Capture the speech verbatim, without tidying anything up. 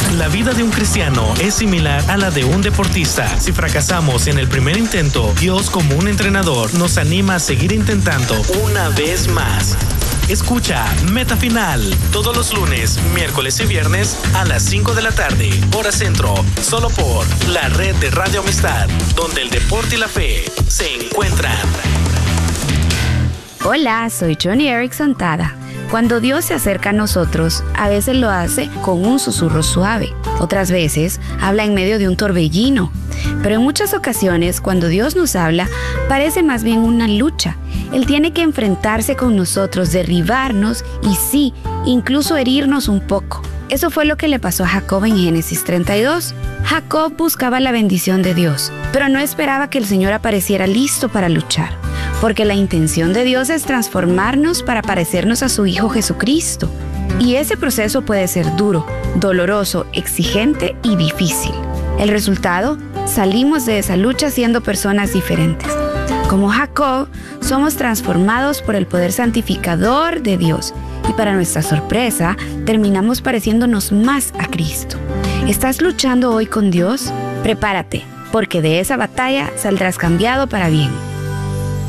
La vida de un cristiano es similar a la de un deportista. Si fracasamos en el primer intento, Dios, como un entrenador, nos anima a seguir intentando una vez más. Escucha Meta Final todos los lunes, miércoles y viernes a las cinco de la tarde, hora centro, solo por la red de Radio Amistad, donde el deporte y la fe se encuentran. Hola, soy Johnny Erickson Tada. Cuando Dios se acerca a nosotros, a veces lo hace con un susurro suave. Otras veces habla en medio de un torbellino. Pero en muchas ocasiones, cuando Dios nos habla, parece más bien una lucha. Él tiene que enfrentarse con nosotros, derribarnos y sí, incluso herirnos un poco. Eso fue lo que le pasó a Jacob en Génesis treinta y dos. Jacob buscaba la bendición de Dios, pero no esperaba que el Señor apareciera listo para luchar, porque la intención de Dios es transformarnos para parecernos a su Hijo Jesucristo. Y ese proceso puede ser duro, doloroso, exigente y difícil. El resultado, salimos de esa lucha siendo personas diferentes. Como Jacob, somos transformados por el poder santificador de Dios y para nuestra sorpresa, terminamos pareciéndonos más a Cristo. ¿Estás luchando hoy con Dios? Prepárate, porque de esa batalla saldrás cambiado para bien.